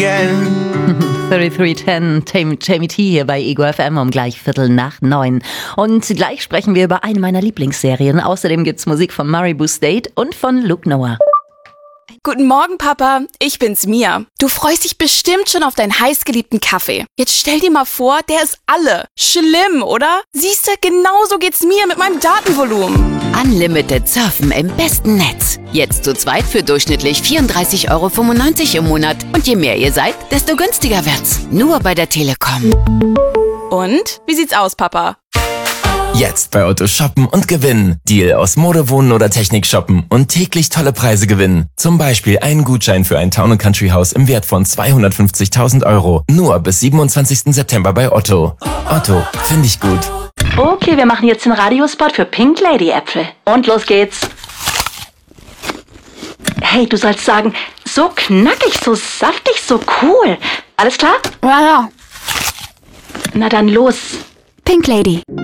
3310, Jamie T hier bei Ego FM um gleich 8:15. Und gleich sprechen wir über eine meiner Lieblingsserien. Außerdem gibt's Musik von Maribou State und von Luke Noah. Guten Morgen, Papa. Ich bin's, Mia. Du freust dich bestimmt schon auf deinen heißgeliebten Kaffee. Jetzt stell dir mal vor, der ist alle. Schlimm, oder? Siehste, genauso geht's mir mit meinem Datenvolumen. Unlimited surfen im besten Netz. Jetzt zu zweit für durchschnittlich 34,95 € im Monat. Und je mehr ihr seid, desto günstiger wird's. Nur bei der Telekom. Und? Wie sieht's aus, Papa? Jetzt bei Otto shoppen und gewinnen. Deal aus Mode, Wohnen oder Technik shoppen und täglich tolle Preise gewinnen. Zum Beispiel einen Gutschein für ein Town & Country Haus im Wert von 250.000 €. Nur bis 27. September bei Otto. Otto, finde ich gut. Okay, wir machen jetzt den Radiospot für Pink Lady Äpfel. Und los geht's. Hey, du sollst sagen, so knackig, so saftig, so cool. Alles klar? Ja. Na dann los. Pink Lady.